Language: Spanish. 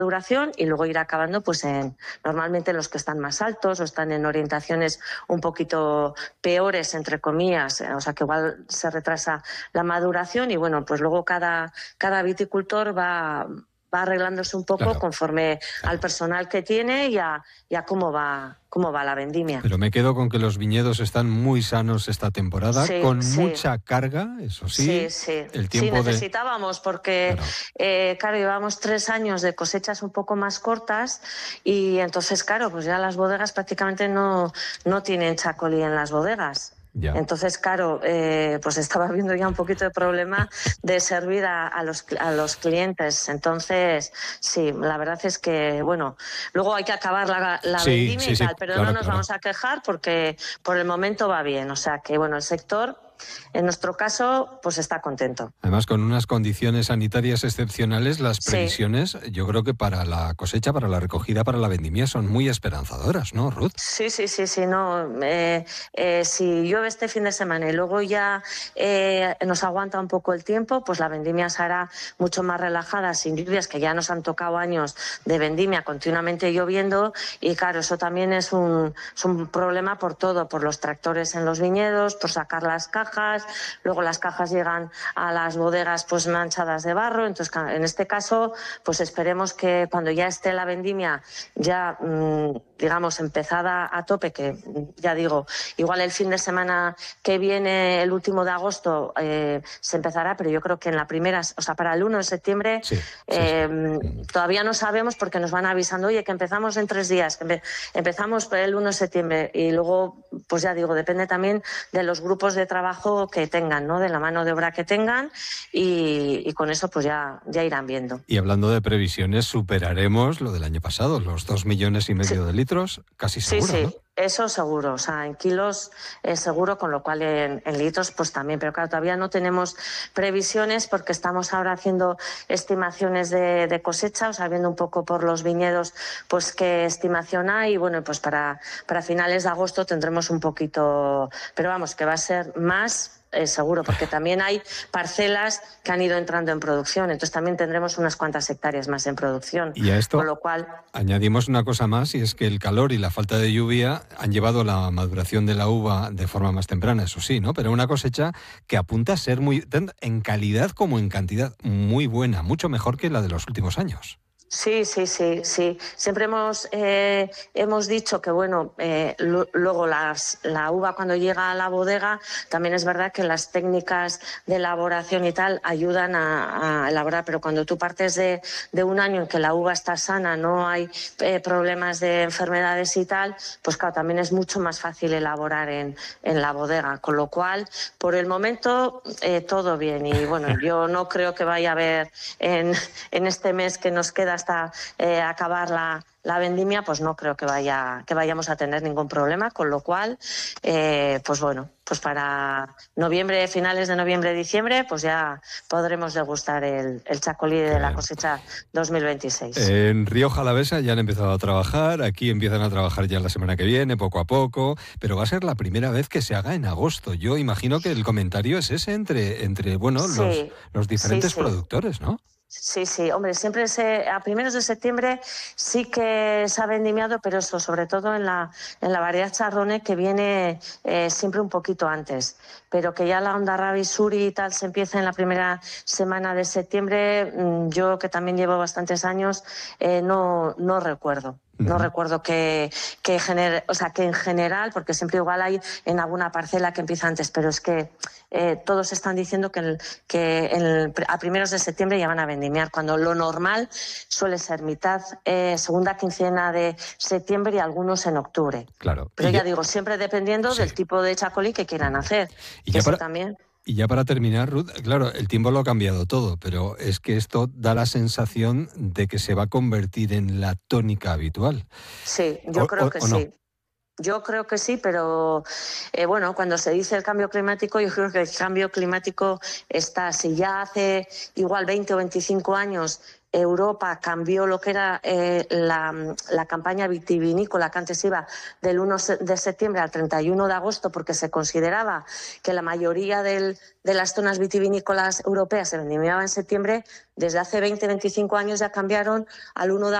maduración y luego ir acabando pues normalmente los que están más altos o están en orientaciones un poquito peores, entre comillas, o sea que igual se retrasa la maduración y bueno, pues luego cada viticultor va arreglándose un poco conforme al personal que tiene y a cómo va la vendimia. Pero me quedo con que los viñedos están muy sanos esta temporada, con mucha carga, eso sí. Sí. El tiempo necesitábamos porque, claro, llevamos 3 años de cosechas un poco más cortas y entonces, claro, pues ya las bodegas prácticamente no tienen chacolí en las bodegas. Ya. Entonces, claro, pues estaba habiendo ya un poquito de problema de servir a los clientes. Entonces, sí, la verdad es que, bueno, luego hay que acabar la vendimia y tal, pero no nos vamos a quejar porque por el momento va bien. O sea que, bueno, el sector, en nuestro caso, pues está contento. Además, con unas condiciones sanitarias excepcionales, las previsiones, yo creo que para la cosecha, para la recogida, para la vendimia, son muy esperanzadoras, ¿no, Ruth? Sí, no. Si llueve este fin de semana y luego ya nos aguanta un poco el tiempo, pues la vendimia se hará mucho más relajada, sin lluvias, que ya nos han tocado años de vendimia continuamente lloviendo y claro, eso también es un problema por todo, por los tractores en los viñedos, por sacar las cajas, luego las cajas llegan a las bodegas pues manchadas de barro, entonces en este caso pues esperemos que cuando ya esté la vendimia ya digamos empezada a tope, que ya digo, igual el fin de semana que viene, el último de agosto se empezará, pero yo creo que en la primera, o sea, para el 1 de septiembre todavía no sabemos porque nos van avisando, oye, que empezamos en 3 días, que empezamos por el 1 de septiembre y luego, pues ya digo, depende también de los grupos de trabajo que tengan, ¿no? De la mano de obra que tengan y con eso pues ya irán viendo. Y hablando de previsiones, superaremos lo del año pasado, los 2,5 millones de litros, casi seguro, ¿no? Eso seguro, o sea, en kilos seguro, con lo cual en litros pues también, pero claro, todavía no tenemos previsiones porque estamos ahora haciendo estimaciones de cosecha, o sea, viendo un poco por los viñedos pues qué estimación hay y bueno, pues para finales de agosto tendremos un poquito, pero vamos, que va a ser más seguro, porque también hay parcelas que han ido entrando en producción, entonces también tendremos unas cuantas hectáreas más en producción. Y a esto con lo cual añadimos una cosa más, y es que el calor y la falta de lluvia han llevado la maduración de la uva de forma más temprana, eso sí, ¿no? Pero una cosecha que apunta a ser muy, en calidad como en cantidad, muy buena, mucho mejor que la de los últimos años. Sí. Siempre hemos dicho que, bueno, luego la uva cuando llega a la bodega, también es verdad que las técnicas de elaboración y tal ayudan a elaborar, pero cuando tú partes de un año en que la uva está sana, no hay problemas de enfermedades y tal, pues claro, también es mucho más fácil elaborar en la bodega, con lo cual, por el momento, todo bien. Y bueno, yo no creo que vaya a haber en este mes que nos queda hasta acabar la vendimia, pues no creo que vayamos a tener ningún problema, con lo cual, pues bueno, pues para noviembre, finales de noviembre, diciembre, pues ya podremos degustar el chacolí de la cosecha 2026. En Rioja Alavesa ya han empezado a trabajar, aquí empiezan a trabajar ya la semana que viene, poco a poco, pero va a ser la primera vez que se haga en agosto. Yo imagino que el comentario es ese entre bueno, los diferentes productores, ¿no? Sí, hombre, siempre a primeros de septiembre sí que se ha vendimiado, pero eso, sobre todo en la variedad Chardonnay, que viene siempre un poquito antes, pero que ya la Ondarrabi Suri y tal se empieza en la primera semana de septiembre, yo que también llevo bastantes años, no recuerdo. No recuerdo que en general, porque siempre igual hay en alguna parcela que empieza antes, pero es que todos están diciendo que a primeros de septiembre ya van a vendimiar, cuando lo normal suele ser mitad, segunda quincena de septiembre y algunos en octubre. Claro. Pero ya digo, siempre dependiendo del tipo de chacolí que quieran hacer. Y también. Y ya para terminar, Ruth, claro, el tiempo lo ha cambiado todo, pero es que esto da la sensación de que se va a convertir en la tónica habitual. Sí, yo creo que sí. Yo creo que sí, pero bueno, cuando se dice el cambio climático, yo creo que el cambio climático está, si ya hace igual 20 o 25 años Europa cambió lo que era la campaña vitivinícola, que antes iba del 1 de septiembre al 31 de agosto, porque se consideraba que la mayoría de las zonas vitivinícolas europeas se vendimiaba en septiembre. Desde hace 20-25 años ya cambiaron al 1 de